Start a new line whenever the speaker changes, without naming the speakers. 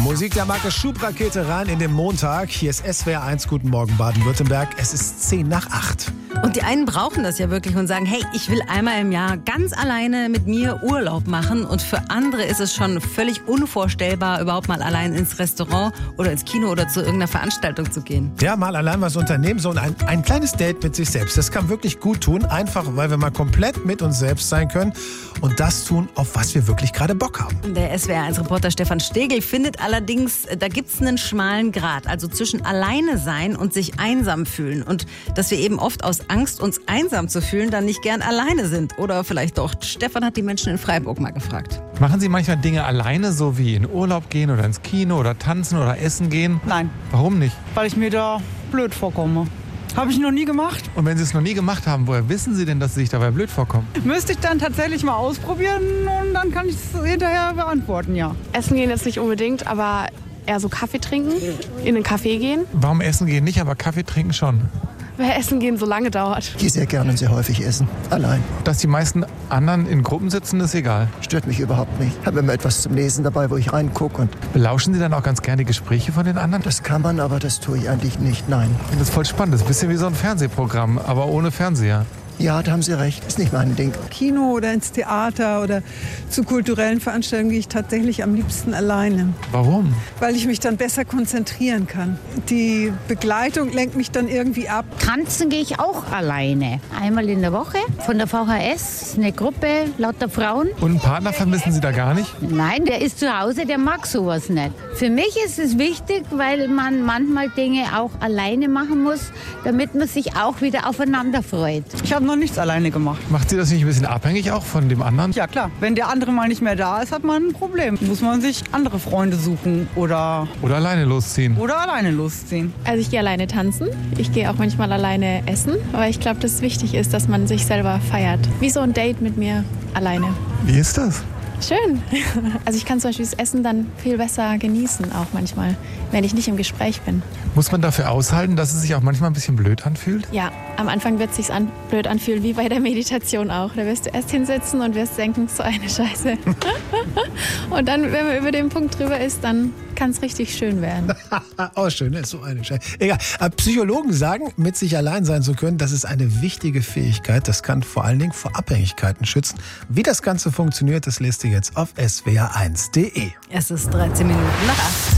Musik der Marke Schubrakete rein in den Montag. Hier ist SWR 1. Guten Morgen Baden-Württemberg. Es ist 7:10.
Und die einen brauchen das ja wirklich und sagen, hey, ich will einmal im Jahr ganz alleine mit mir Urlaub machen. Und für andere ist es schon völlig unvorstellbar, überhaupt mal allein ins Restaurant oder ins Kino oder zu irgendeiner Veranstaltung zu gehen.
Ja, mal allein was unternehmen, so ein kleines Date mit sich selbst. Das kann wirklich gut tun, einfach weil wir mal komplett mit uns selbst sein können und das tun, auf was wir wirklich gerade Bock haben.
Der SWR1-Reporter Stefan Stegel findet allerdings, da gibt's einen schmalen Grat, also zwischen alleine sein und sich einsam fühlen. Und dass wir eben oft aus Angst, uns einsam zu fühlen, dann nicht gern alleine sind. Oder vielleicht doch. Stefan hat die Menschen in Freiburg mal gefragt.
Machen Sie manchmal Dinge alleine, so wie in Urlaub gehen oder ins Kino oder tanzen oder essen gehen?
Nein,
Warum nicht?
weil ich mir da blöd vorkomme. Habe ich noch nie gemacht.
Und wenn Sie es noch nie gemacht haben, woher wissen Sie denn, dass Sie sich dabei blöd vorkommen?
Müsste ich dann tatsächlich mal ausprobieren und dann kann ich es hinterher beantworten, ja.
Essen gehen jetzt nicht unbedingt, aber eher so Kaffee trinken, in einen Café gehen.
Warum essen gehen nicht, aber Kaffee trinken schon?
Weil Essen gehen so lange dauert.
Ich gehe sehr gerne und sehr häufig essen. Allein.
Dass die meisten anderen in Gruppen sitzen, ist egal.
Stört mich überhaupt nicht. Habe immer etwas zum Lesen dabei, wo ich reingucke. Und
Belauschen Sie dann auch ganz gerne die Gespräche von den anderen?
das kann man, aber das tue ich eigentlich nicht. Nein.
Ich finde das voll spannend. Das ist ein bisschen wie so ein Fernsehprogramm, aber ohne Fernseher.
Ja, da haben Sie recht. Ist nicht mein Ding.
Kino oder ins Theater oder zu kulturellen Veranstaltungen gehe ich tatsächlich am liebsten alleine,
Warum?
weil ich mich dann besser konzentrieren kann. Die Begleitung lenkt mich dann irgendwie ab.
Tanzen gehe ich auch alleine. Einmal in der Woche von der VHS, eine Gruppe, lauter Frauen.
Und einen Partner vermissen Sie da gar nicht?
Nein, der ist zu Hause, der mag sowas nicht. Für mich ist es wichtig, weil man manchmal Dinge auch alleine machen muss, damit man sich auch wieder aufeinander freut.
Ich habe noch nichts alleine gemacht.
Macht Sie das nicht ein bisschen abhängig auch von dem anderen?
Ja klar, wenn der andere mal nicht mehr da ist, hat man ein Problem. Muss man sich andere Freunde suchen oder
Oder alleine losziehen?
alleine losziehen.
Also ich gehe alleine tanzen. Ich gehe auch manchmal alleine essen. Aber ich glaube, dass es wichtig ist, dass man sich selber feiert. Wie so ein Date mit mir alleine.
Wie ist das?
Schön. Also ich kann zum Beispiel das Essen dann viel besser genießen, auch manchmal, wenn ich nicht im Gespräch bin.
Muss man dafür aushalten, dass es sich auch manchmal ein bisschen blöd anfühlt?
Ja, am Anfang wird es sich blöd anfühlen, wie bei der Meditation auch. Da wirst du erst hinsetzen und wirst denken, so eine Scheiße. Und dann, wenn man über den Punkt drüber ist, dann kann es richtig schön werden.
Oh, schön, ist so eine Scheiße. Egal. Psychologen sagen, mit sich allein sein zu können, das ist eine wichtige Fähigkeit. Das kann vor allen Dingen vor Abhängigkeiten schützen. Wie das Ganze funktioniert, das lest ihr jetzt auf swr1.de.
Es ist 13 Minuten nach 8.